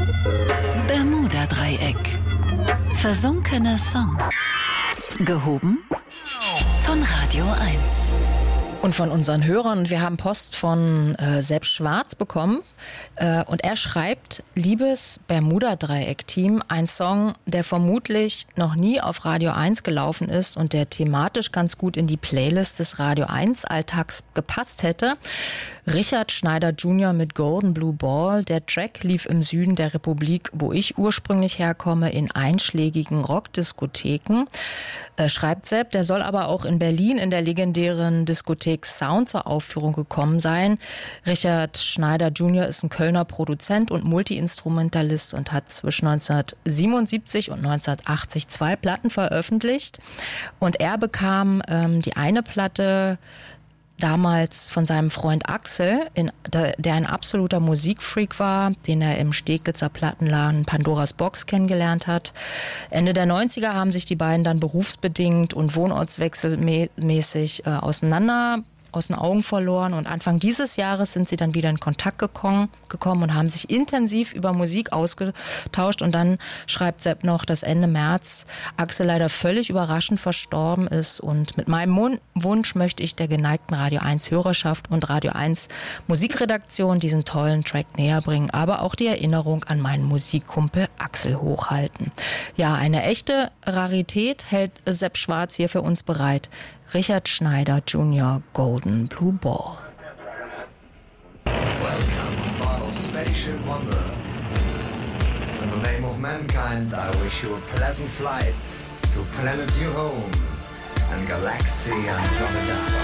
Bermuda-Dreieck. Versunkene Songs. Gehoben von Radio 1. Und von unseren Hörern, wir haben Post von Sepp Schwarz bekommen und er schreibt: Liebes Bermuda-Dreieck-Team, ein Song, der vermutlich noch nie auf Radio 1 gelaufen ist und der thematisch ganz gut in die Playlist des Radio 1 Alltags gepasst hätte. Richard Schneider Jr. mit Golden Blue Ball. Der Track lief im Süden der Republik, wo ich ursprünglich herkomme, in einschlägigen Rockdiskotheken. Schreibt Sepp, der soll aber auch in Berlin in der legendären Diskothek Sound zur Aufführung gekommen sein. Richard Schneider Jr. ist ein Kölner Produzent und Multi-Instrumentalist und hat zwischen 1977 und 1980 2 Platten veröffentlicht. Und er bekam die eine Platte damals von seinem Freund Axel, der ein absoluter Musikfreak war, den er im Steglitzer Plattenladen Pandoras Box kennengelernt hat. Ende der 90er haben sich die beiden dann berufsbedingt und wohnortswechselmäßig aus den Augen verloren und Anfang dieses Jahres sind sie dann wieder in Kontakt gekommen und haben sich intensiv über Musik ausgetauscht und dann schreibt Sepp noch, dass Ende März Axel leider völlig überraschend verstorben ist und mit meinem Wunsch möchte ich der geneigten Radio 1 Hörerschaft und Radio 1 Musikredaktion diesen tollen Track näher bringen, aber auch die Erinnerung an meinen Musikkumpel Axel hochhalten. Ja, eine echte Rarität hält Sepp Schwarz hier für uns bereit. Richard Schneider Jr. Golden Blue Ball. Welcome, bottle spaceship wanderer. In the name of mankind, I wish you a pleasant flight to planet you home and galaxy Andromeda.